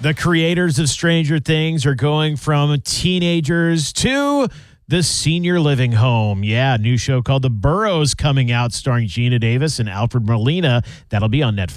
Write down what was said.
The creators of Stranger Things are going from teenagers to the senior living home. Yeah, new show called The Burrows coming out starring Gina Davis and Alfred Molina. That'll be on Netflix.